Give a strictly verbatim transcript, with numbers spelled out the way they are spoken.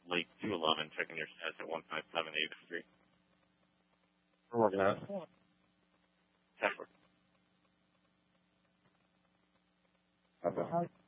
Lake two eleven, checking your status at one five seven eighth Street. We're working on it. Check. Okay.